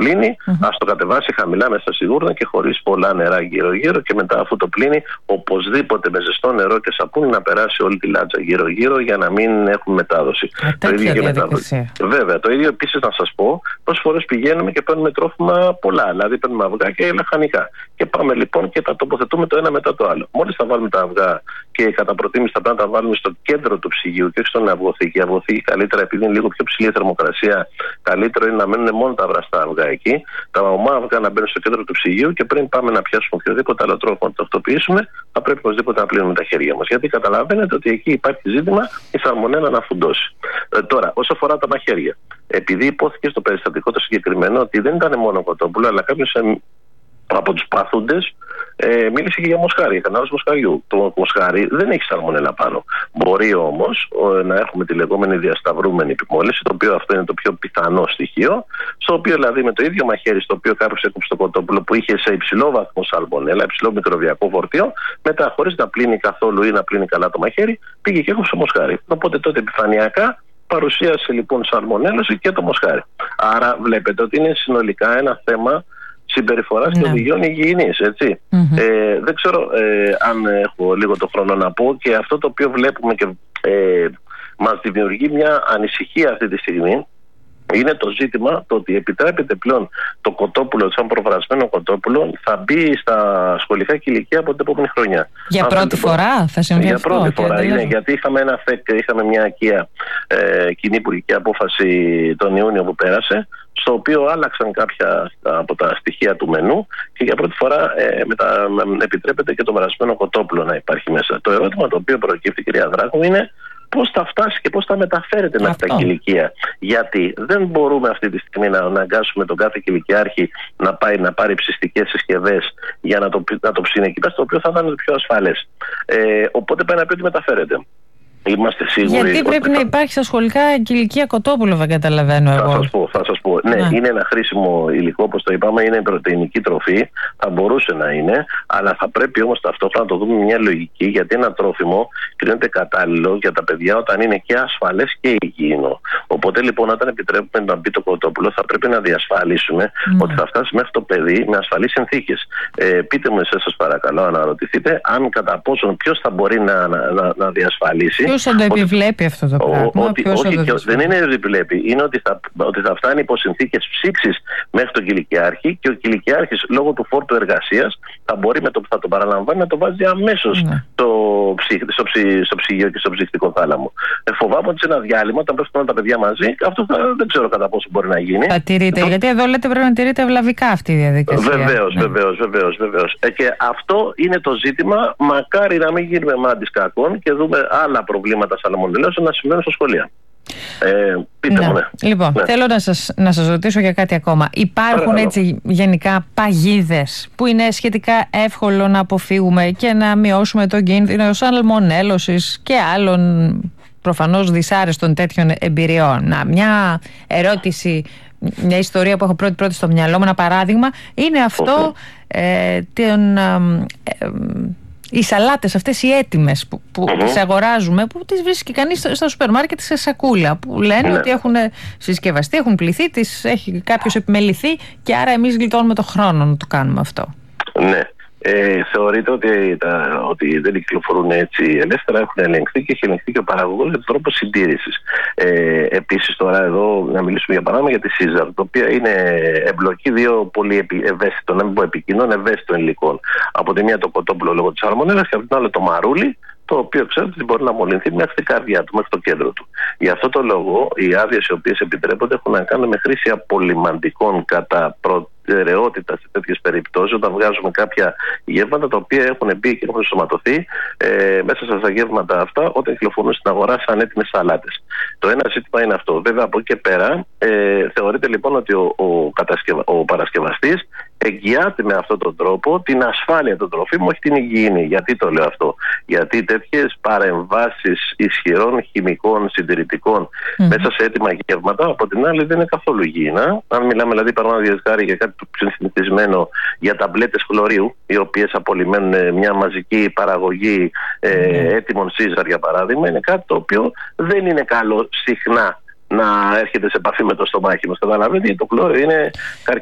πλύνει, ας το κατεβάσει χαμηλά μέσα στη γούρνα και χωρίς πολλά νερά γύρω-γύρω, και μετά, αφού το πλύνει, οπωσδήποτε με ζεστό νερό και σαπούνι να περάσει όλη τη λάτσα γύρω-γύρω για να μην έχουν μετάδοση. Το ίδιο και μετάδοση. Βέβαια, το ίδιο επίσης να σας πω, πόσες φορές πηγαίνουμε και παίρνουμε τρόφιμα πολλά, δηλαδή παίρνουμε αυγά και λαχανικά. Και πάμε λοιπόν και τα τοποθετούμε το ένα μετά το άλλο. Μόλις θα βάλουμε τα αυγά, και κατά προτίμηση θα πρέπει να τα βάλουμε στο κέντρο του ψυγείου και όχι στον αυγοθήκη. Η αυγοθήκη καλύτερα, επειδή είναι λίγο πιο ψηλή η θερμοκρασία, καλύτερο είναι να μένουν μόνο τα βραστά αυγά εκεί. Τα ομά αυγά να μπαίνουν στο κέντρο του ψυγείου, και πριν πάμε να πιάσουμε οποιοδήποτε άλλο τρόφιμο να το τακτοποιήσουμε, θα πρέπει οπωσδήποτε να πλύνουμε τα χέρια μας. Γιατί καταλαβαίνετε ότι εκεί υπάρχει ζήτημα η σαλμονέλα να φουντώσει. Τώρα, όσο αφορά τα μαχαίρια, επειδή υπόθηκε στο περιστατικό το συγκεκριμένο ότι δεν ήταν μόνο κοτόπουλο, αλλά κάποιος από τους παθούντες μίλησε και για μοσχάρι, κανάλος μοσχαριού. Το μοσχάρι δεν έχει σαλμονέλα πάνω. Μπορεί όμως να έχουμε τη λεγόμενη διασταυρούμενη επιμόλυνση, το οποίο αυτό είναι το πιο πιθανό στοιχείο, στο οποίο δηλαδή με το ίδιο μαχαίρι στο οποίο κάποιος έκοψε το κοτόπουλο που είχε σε υψηλό βαθμό σαλμονέλα, υψηλό μικροβιακό φορτίο, μετά χωρίς να πλύνει καθόλου ή να πλύνει καλά το μαχαίρι, πήγε και έκοψε μοσχάρι. Οπότε τότε επιφανειακά παρουσίασε λοιπόν σαλμονέλωση και το μοσχάρι. Άρα βλέπετε ότι είναι συνολικά ένα θέμα συμπεριφοράς και οδηγιών υγιεινής, έτσι. Δεν ξέρω αν έχω λίγο το χρόνο να πω, και αυτό το οποίο βλέπουμε και μας δημιουργεί μια ανησυχία αυτή τη στιγμή είναι το ζήτημα το ότι επιτρέπεται πλέον το κοτόπουλο, σαν προφρασμένο κοτόπουλο, θα μπει στα σχολικά κηλικεία από την επόμενη χρονιά. Για πρώτη φορά θα συμβεί αυτό? Για πρώτη φορά είναι, γιατί είχαμε μια κοινή υπουργική απόφαση τον Ιούνιο που πέρασε, στο οποίο άλλαξαν κάποια από τα στοιχεία του μενού, και για πρώτη φορά επιτρέπεται και το βρασμένο κοτόπουλο να υπάρχει μέσα. Το ερώτημα το οποίο προκύπτει, κυρία Δράκου, είναι πώς θα φτάσει και πώς θα μεταφέρεται μέχρι τα κηλικεία. Γιατί δεν μπορούμε αυτή τη στιγμή να αναγκάσουμε τον κάθε κηλικιάρχη να πάει να πάρει ψιστικές συσκευές για να το ψήνει εκεί πέρα, το οποίο θα ήταν το πιο ασφαλές. Οπότε πάει να πει ότι μεταφέρεται. Είμαστε σίγουροι. Γιατί πρέπει να υπάρχει στα σχολικά κηλικεία κοτόπουλο, δεν καταλαβαίνω εγώ. Θα σας πω. Ναι, είναι ένα χρήσιμο υλικό, όπως το είπαμε, είναι πρωτεϊνική τροφή. Θα μπορούσε να είναι, αλλά θα πρέπει όμως ταυτόχρονα να το δούμε μια λογική, γιατί ένα τρόφιμο κρίνεται κατάλληλο για τα παιδιά όταν είναι και ασφαλές και υγιεινό. Οπότε λοιπόν, όταν επιτρέπουμε να μπει το κοτόπουλο, θα πρέπει να διασφαλίσουμε ότι θα φτάσει μέχρι το παιδί με ασφαλείς συνθήκες. Πείτε μου εσείς, σας παρακαλώ, αναρωτηθείτε αν κατά πόσον ποιος θα μπορεί να διασφαλίσει. Ποιος θα το επιβλέπει αυτό το πράγμα? Δεν είναι επιβλέπει. Είναι ότι θα φτάνει υπό συνθήκες ψήξης μέχρι τον κηλικιάρχη, και ο κηλικιάρχης λόγω του φόρτου εργασίας θα μπορεί, με το που θα το παραλαμβάνει, να το βάζει αμέσως στο ψυγείο και στο ψυχτικό θάλαμο. Φοβάμαι ότι σε ένα διάλειμμα, όταν πέφτουν τα παιδιά μαζί, αυτό δεν ξέρω κατά πόσο μπορεί να γίνει. Θα τηρείται, γιατί εδώ λέτε πρέπει να τηρείται ευλαβικά αυτή η διαδικασία. Βεβαίως. Και αυτό είναι το ζήτημα. Μακάρι να μην γίνουμε μάντης κακών και δούμε άλλα προβλήματα σαλμονελлез να συμβαίνουν στα σχολεία. Πείτε μου, Λοιπόν, θέλω να σας ρωτήσω για κάτι ακόμα. Υπάρχουν έτσι γενικά παγίδες που είναι σχετικά εύκολο να αποφύγουμε και να μειώσουμε τον κίνδυνο σαλμονέλωσης και άλλων προφανώς δυσάρεστων τέτοιων εμπειριών? Μια ερώτηση, μια ιστορία που έχω πρώτη στο μυαλό μου, ένα παράδειγμα, είναι αυτό οι σαλάτες αυτές οι έτοιμες που τις αγοράζουμε, που τις βρίσκει κανείς στα σούπερ μάρκετ σε σακούλα, που λένε ότι έχουν συσκευαστεί, έχουν πληθεί, τις έχει κάποιος επιμεληθεί, και άρα εμείς γλιτώνουμε το χρόνο να το κάνουμε αυτό. Ναι. Θεωρείται ότι δεν κυκλοφορούν έτσι ελεύθερα, έχουν ελεγχθεί και έχει ελεγχθεί και ο παραγωγός για τον τρόπο συντήρησης. Επίσης, τώρα εδώ να μιλήσουμε για παράδειγμα για τη Caesar, το οποίο είναι εμπλοκή δύο πολύ ευαίσθητων, να μην πω επικοινών, ευαίσθητων υλικών. Από τη μία το κοτόπουλο λόγω της σαλμονέλας, και από την άλλη το μαρούλι, το οποίο ξέρετε ότι μπορεί να μολυνθεί μέχρι την καρδιά του, μέχρι το κέντρο του. Γι' αυτό το λόγο, οι άδειες οι οποίες επιτρέπονται έχουν να κάνουν με χρήση απολυμαντικών κατά προτεραιότητα σε τέτοιες περιπτώσεις, όταν βγάζουμε κάποια γεύματα τα οποία έχουν μπει και έχουν σωματωθεί μέσα στα γεύματα αυτά, όταν κυκλοφορούν στην αγορά σαν έτοιμες σαλάτες. Το ένα ζήτημα είναι αυτό. Βέβαια, από εκεί και πέρα, θεωρείται λοιπόν ότι ο παρασκευαστής εγγυάται με αυτόν τον τρόπο την ασφάλεια των τροφίμων, όχι την υγιεινή. Γιατί το λέω αυτό? Γιατί τέτοιες παρεμβάσεις ισχυρών χημικών συντηρητικών μέσα σε έτοιμα γεύματα, από την άλλη, δεν είναι καθόλου υγιεινά. Αν μιλάμε δηλαδή παραδείγματος για κάτι συνηθισμένο για ταμπλέτες χλωρίου, οι οποίες απολυμμένουν μια μαζική παραγωγή έτοιμων Caesar, για παράδειγμα, είναι κάτι το οποίο δεν είναι καλό συχνά να έρχεται σε επαφή με το στομάχι μας. Καταλαβαίνετε, το χλώριο είναι